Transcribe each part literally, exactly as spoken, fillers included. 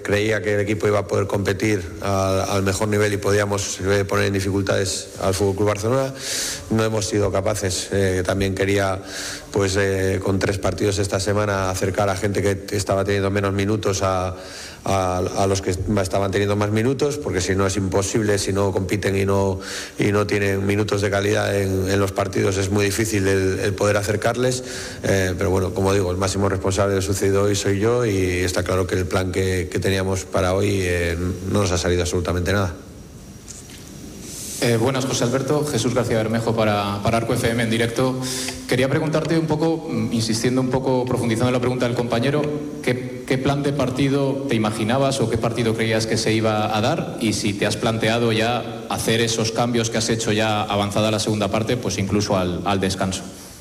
creía que el equipo iba a poder competir al, al mejor nivel y podíamos eh, poner en dificultades al F C Barcelona. No hemos sido capaces. Eh, también quería, pues eh, con tres partidos esta semana, acercar a gente que estaba teniendo menos minutos a A, a los que estaban teniendo más minutos, porque si no es imposible, si no compiten y no, y no tienen minutos de calidad en, en los partidos, es muy difícil el, el poder acercarles, eh, pero bueno, como digo, el máximo responsable de lo sucedido hoy soy yo, y está claro que el plan que, que teníamos para hoy eh, no nos ha salido absolutamente nada. Eh, buenas, José Alberto. Jesús García Bermejo para, para Arco F M en directo. Quería preguntarte un poco, insistiendo un poco, profundizando en la pregunta del compañero, ¿qué, qué plan de partido te imaginabas o qué partido creías que se iba a dar? Y si te has planteado ya hacer esos cambios que has hecho ya avanzada la segunda parte, pues incluso al, al descanso.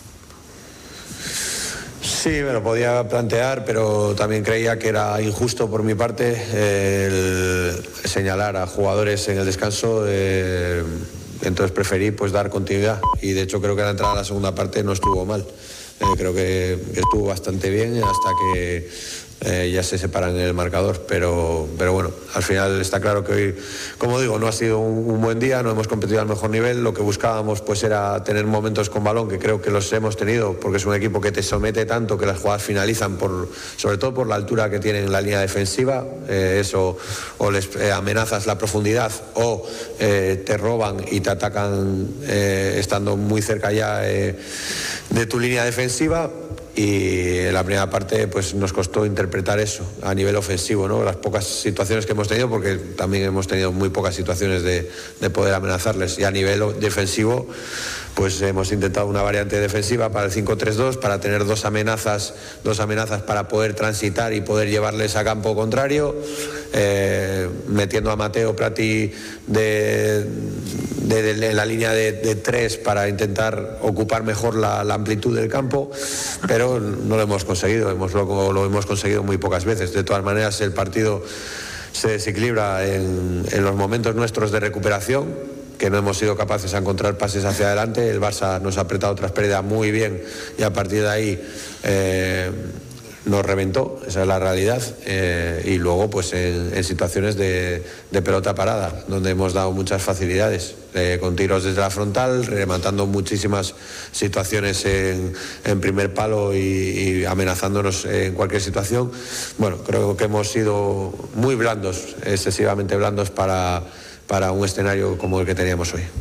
Sí, me lo podía plantear, pero también creía que era injusto por mi parte eh, el señalar a jugadores en el descanso. Eh, entonces preferí pues dar continuidad, y de hecho creo que la entrada a la segunda parte no estuvo mal. Eh, creo que estuvo bastante bien hasta que eh, ya se separan en el marcador, pero, pero bueno, al final está claro que hoy, como digo, no ha sido un, un buen día, no hemos competido al mejor nivel. Lo que buscábamos pues era tener momentos con balón, que creo que los hemos tenido, porque es un equipo que te somete tanto que las jugadas finalizan, por, sobre todo por la altura que tienen en la línea defensiva. Eh, eso, o les eh, amenazas la profundidad, o eh, te roban y te atacan eh, estando muy cerca ya eh, de tu línea defensiva. Y en la primera parte pues nos costó interpretar eso a nivel ofensivo, ¿no? Las pocas situaciones que hemos tenido, porque también hemos tenido muy pocas situaciones de, de poder amenazarles, y a nivel defensivo pues hemos intentado una variante defensiva para el cinco tres dos, para tener dos amenazas dos amenazas para poder transitar y poder llevarles a campo contrario, eh, metiendo a Mateo Prati de, de, de, de la línea de, de tres para intentar ocupar mejor la, la amplitud del campo, pero no lo hemos conseguido, hemos, lo, lo hemos conseguido muy pocas veces. De todas maneras, el partido se desequilibra en, en los momentos nuestros de recuperación, que no hemos sido capaces de encontrar pases hacia adelante. El Barça nos ha apretado tras pérdida muy bien, y a partir de ahí eh, nos reventó, esa es la realidad. Eh, y luego pues en, en situaciones de, de pelota parada, donde hemos dado muchas facilidades, eh, con tiros desde la frontal, rematando muchísimas situaciones en, en primer palo y, y amenazándonos en cualquier situación. Bueno, creo que hemos sido muy blandos, excesivamente blandos para para un escenario como el que teníamos hoy.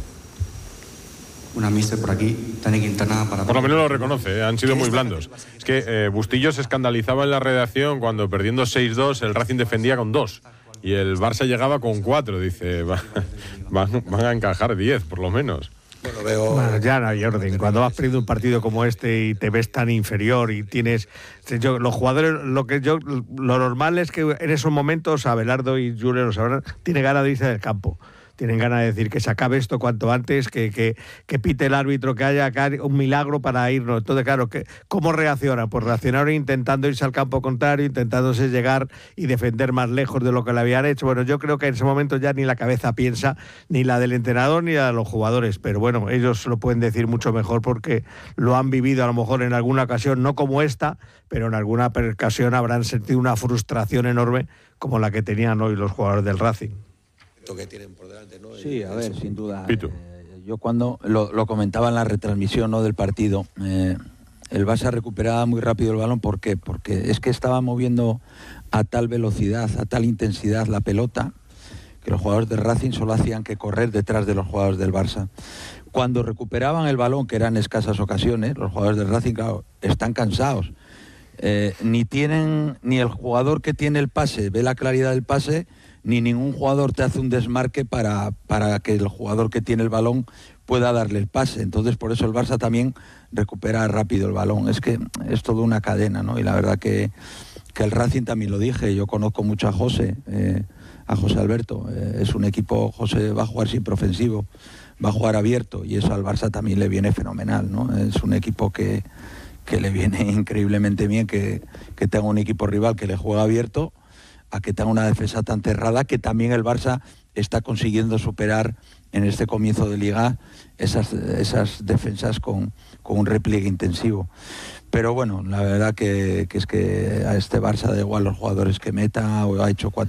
Una mister por aquí, Dani Quintana para... Por lo menos lo reconoce, ¿eh? Han sido muy blandos. Es que eh, Bustillo se escandalizaba en la redacción cuando, perdiendo seis dos, el Racing defendía con dos y el Barça llegaba con cuatro. Dice, va, van, van a encajar diez por lo menos. Bueno, veo... Bueno, ya no hay orden. Cuando vas perdiendo un partido como este y te ves tan inferior y tienes... Yo, los jugadores, lo que yo lo normal es que en esos momentos Abelardo y Julio lo sabrán, tienen ganas de irse del campo. Tienen ganas de decir que se acabe esto cuanto antes, que, que, que pite el árbitro, que haya un milagro para irnos. Entonces, claro, que ¿cómo reaccionan? Pues reaccionaron intentando irse al campo contrario, intentándose llegar y defender más lejos de lo que le habían hecho. Bueno, yo creo que en ese momento ya ni la cabeza piensa, ni la del entrenador ni la de los jugadores. Pero bueno, ellos lo pueden decir mucho mejor porque lo han vivido a lo mejor en alguna ocasión, no como esta, pero en alguna ocasión habrán sentido una frustración enorme como la que tenían hoy los jugadores del Racing. Que tienen por delante, ¿no? Sí, a ver, sin duda. Pitu. Eh, yo cuando lo, lo comentaba en la retransmisión, ¿no?, del partido, eh, el Barça recuperaba muy rápido el balón. ¿Por qué? Porque es que estaba moviendo a tal velocidad, a tal intensidad la pelota, que los jugadores del Racing solo hacían que correr detrás de los jugadores del Barça. Cuando recuperaban el balón, que eran escasas ocasiones, los jugadores del Racing, claro, están cansados. Eh, ni tienen, ni el jugador que tiene el pase ve la claridad del pase, ni ningún jugador te hace un desmarque para, para que el jugador que tiene el balón pueda darle el pase. Entonces, por eso el Barça también recupera rápido el balón. Es que es toda una cadena, ¿no? Y la verdad que, que el Racing, también lo dije, yo conozco mucho a José, eh, a José Alberto. Eh, es un equipo, José va a jugar siempre ofensivo, va a jugar abierto, y eso al Barça también le viene fenomenal, ¿no? Es un equipo que, que le viene increíblemente bien que, que tenga un equipo rival que le juega abierto, a que tenga una defensa tan cerrada, que también el Barça está consiguiendo superar en este comienzo de Liga esas, esas defensas con, con un repliegue intensivo. Pero bueno, la verdad que, que es que a este Barça da igual los jugadores que meta, o ha hecho cuatro